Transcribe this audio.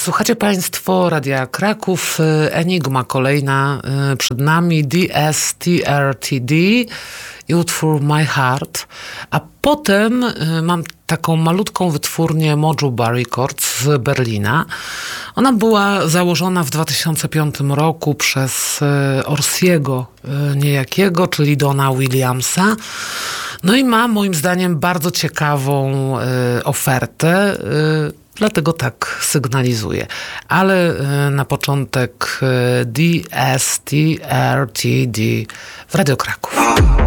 Słuchacie Państwo Radia Kraków, Enigma kolejna przed nami, DSTRTD, Youth for My Heart, a potem mam taką malutką wytwórnię Mojuba Records z Berlina. Ona była założona w 2005 roku przez Orsiego niejakiego, czyli Dona Williamsa. No i ma moim zdaniem bardzo ciekawą ofertę, dlatego tak sygnalizuję. Ale na początek DSTRTD w Radio Kraków.